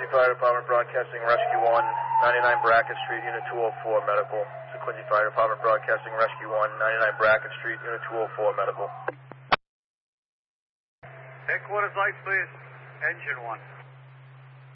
Quincy Fire Department Broadcasting Rescue 1, 99 Brackett Street, Unit 204, Medical. This is Quincy Fire Department Broadcasting Rescue 1, 99 Brackett Street, Unit 204, Medical. Headquarters lights, please. Engine 1.